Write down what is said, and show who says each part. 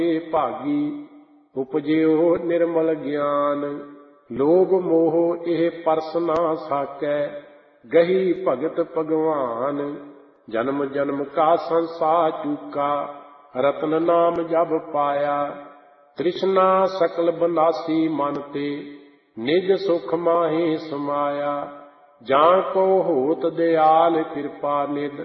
Speaker 1: ਭਾਗੀ। ਉਪਜਿਓ ਨਿਰਮਲ ਗਿਆਨ, ਲੋਭ ਮੋਹ ਇਹ ਪਰਸ ਨਾ ਸਾਕੈ, ਗਹੀ ਭਗਤ ਭਗਵਾਨ। ਜਨਮ ਜਨਮ ਕਾ ਸੰਸਾਰ ਚੂਕਾ, ਰਤਨ ਨਾਮ ਜਬ ਪਾਇਆ। ਤ੍ਰਿਸ਼ਨਾ ਸਕਲ ਬਨਾਸੀ ਮਨ ਤੇ, ਨਿਜ ਸੁਖ ਮਾਹੀ ਸਮਾਇਆ। ਜਾਂ ਕੋ ਹੋਤ ਦਿਆਲ ਕਿਰਪਾ ਨਿਧ,